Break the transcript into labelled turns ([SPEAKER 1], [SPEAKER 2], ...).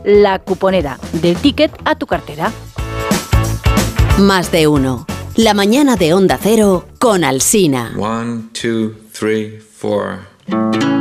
[SPEAKER 1] la cuponera, del ticket a tu cartera.
[SPEAKER 2] Más de uno. La mañana de Onda Cero con Alsina.
[SPEAKER 3] 1, 2, 3, 4.